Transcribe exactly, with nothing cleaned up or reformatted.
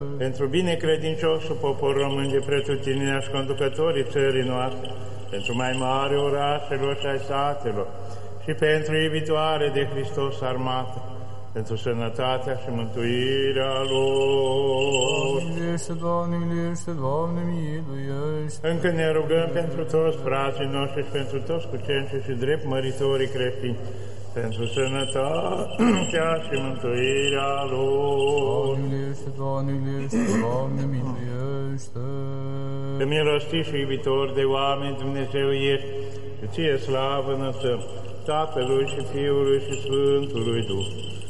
pentru binecredinciosul popor român de pretutinea și conducătorii țării noastre, pentru mai mare orașelor și ai satelor, și pentru iubitoare de Hristos armată, pentru sănătatea și mântuirea lor. Miluiește, Doamne, miluiește, Doamne, miluiește. Încă ne rugăm pentru toți frații noștri și pentru toți cucencii și drept măritorii creștini, pentru sănătatea și mântuirea lor. Doamne, miluiește, Doamne, miluiește, Doamne, miluiește. Că milostivi și iubitori de oameni Dumnezeu ești, și ție slavă înălțăm, Tatălui și Fiului și Sfântului Duh,